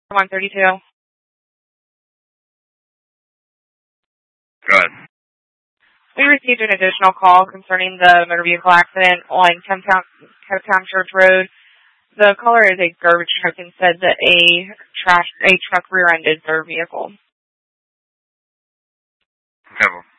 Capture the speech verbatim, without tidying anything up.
one thirty-two. Go ahead. We received an additional call concerning the motor vehicle accident on Kemptown Church Road. The caller is a garbage truck and said that a trash a truck rear-ended their vehicle. Okay, well,